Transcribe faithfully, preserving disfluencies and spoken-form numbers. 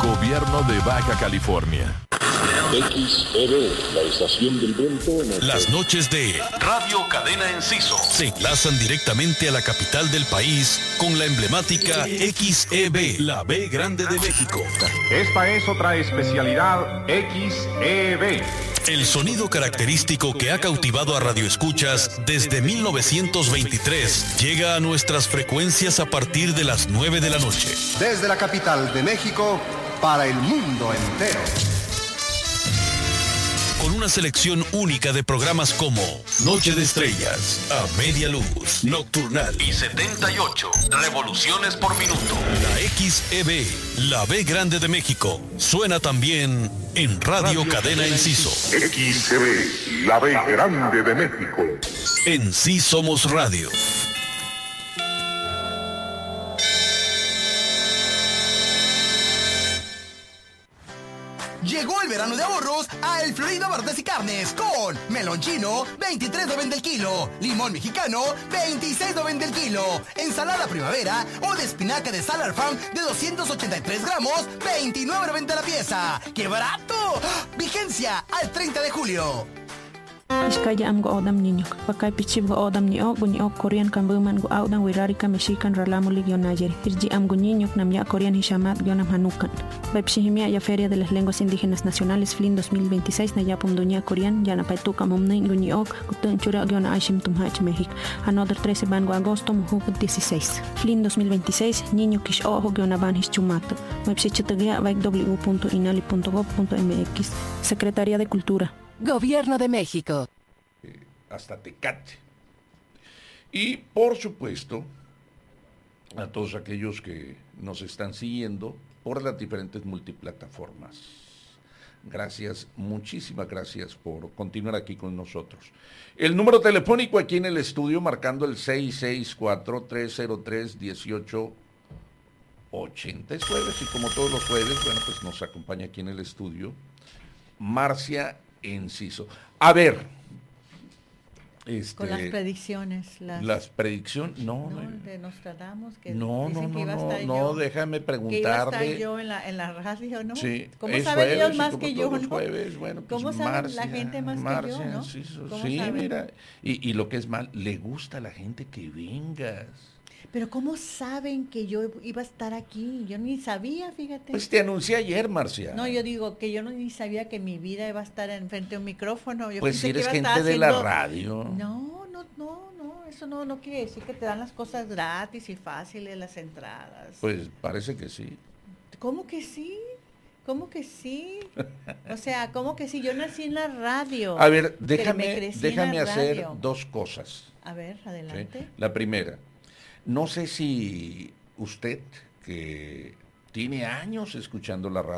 Gobierno de Baja California. X E B, la estación del viento. En el... Las noches de Radio Cadena Enciso se enlazan directamente a la capital del país con la emblemática X E B, la B Grande de México. Esta es otra especialidad X E B. El sonido característico que ha cautivado a radioescuchas desde mil novecientos veintitrés llega a nuestras frecuencias a partir de las nueve de la noche. Desde la capital de México para el mundo entero. Con una selección única de programas como Noche de Estrellas, A Media Luz, Nocturnal y setenta y ocho Revoluciones por Minuto. La X E B, la B Grande de México, suena también en Radio, Radio Cadena Enciso. X E B, la B Grande de México. En Sí Somos Radio. Llegó el verano de ahorros a El Florido Bardas y Carnes con melón chino, veintitrés noventa el kilo, limón mexicano, veintiséis noventa el kilo, ensalada primavera o de espinaca de Salar Farm de doscientos ochenta y tres gramos, veintinueve noventa la pieza. ¡Qué barato! Vigencia al treinta de julio. Iskaya am go odam niñok, pakay pichib go odam ni o, guni o Korean kan buman go awdang wirari ka Mexican ralamulig yon ayer. Irji am go niñok nam ya Korean hishamat yon am hanukan. Baipshihimia ya Feria de las Lenguas Indígenas Nacionales F L I N dos mil veintiséis na ya pumdunya Korean ya na paituka momnain guni ok, gutun chura yon aishim tumhach México. Another trece bango agosto muhuk dieciséis. F L I N dos mil veintiséis niño kish ojo yon aban hischumato. Baipshichitagia baik w punto inali punto gov punto m x. Secretaría de Cultura. Gobierno de México. Eh, hasta Tecate. Y por supuesto, a todos aquellos que nos están siguiendo por las diferentes multiplataformas. Gracias, muchísimas gracias por continuar aquí con nosotros. El número telefónico aquí en el estudio, marcando el seis seis cuatro, tres cero tres, uno ocho ocho cero. Es jueves y como todos los jueves, bueno, pues nos acompaña aquí en el estudio Marcia Enciso. A ver, este, con las predicciones, las, las predicciones, no, no, no, de Nostradamus, que no, no, dicen que iba a no, estar no, yo, déjame preguntarle. que iba a estar yo en la, en la radio, ¿no? Sí, ¿Cómo saben ellos más que yo, los no? jueves, bueno, pues ¿Cómo saben Marcia, la gente más Marcia, que yo, no? Sí, ¿Cómo sí saben? Mira, y, y lo que es mal, le gusta a la gente que vengas. Pero ¿cómo saben que yo iba a estar aquí? Yo ni sabía, fíjate. Pues te anuncié ayer, Marcia. No, yo digo que yo no ni sabía que mi vida iba a estar en frente a un micrófono. Yo pues si eres que iba gente a de haciendo... la radio. No, no, no, no, eso no, no quiere decir que te dan las cosas gratis y fáciles, las entradas. Pues parece que sí. ¿Cómo que sí? ¿Cómo que sí? O sea, ¿cómo que sí? Yo nací en la radio. A ver, déjame, déjame hacer radio. dos cosas. A ver, adelante. ¿Sí? La primera. No sé si usted, que tiene años escuchando la radio,